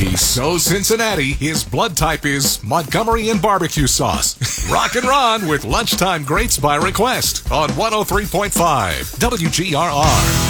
He's so Cincinnati, his blood type is Montgomery and barbecue sauce. Rock and Ron with Lunchtime Greats by Request on 103.5 WGRR.